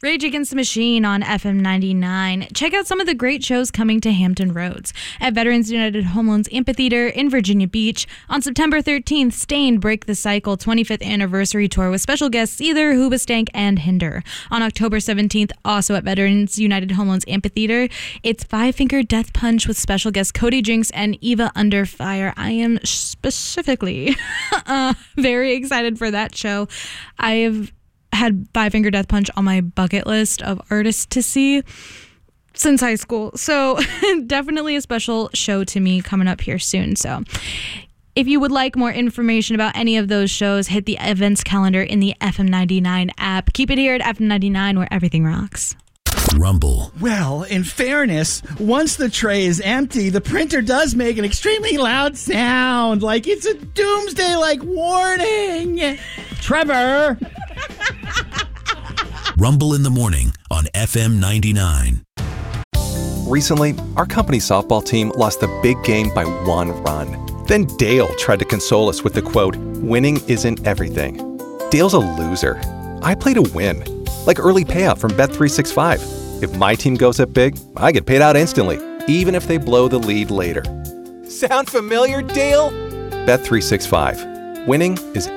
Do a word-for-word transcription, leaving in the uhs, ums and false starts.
Rage Against the Machine on F M ninety-nine. Check out some of the great shows coming to Hampton Roads. At Veterans United Home Loans Amphitheater in Virginia Beach. On September thirteenth, Stained Break the Cycle twenty-fifth Anniversary Tour with special guests either Hoobastank and Hinder. On October seventeenth, also at Veterans United Home Loans Amphitheater, it's Five Finger Death Punch with special guests Cody Jinks and Eva Under Fire. I am specifically uh, very excited for that show. I've had Five Finger Death Punch on my bucket list of artists to see since high school. So definitely a special show to me coming up here soon. So if you would like more information about any of those shows, hit the events calendar in the F M ninety-nine app. Keep it here at F M ninety-nine where everything rocks. Rumble. Well, in fairness, once the tray is empty, the printer does make an extremely loud sound, like it's a doomsday-like warning. Trevor! Rumble in the morning on F M ninety-nine. Recently, our company's softball team lost the big game by one run. Then Dale tried to console us with the quote, "Winning isn't everything." Dale's a loser. I play to win. Like early payout from Bet three sixty-five. If my team goes up big, I get paid out instantly, even if they blow the lead later. Sound familiar, Dale? Bet three sixty-five. Winning is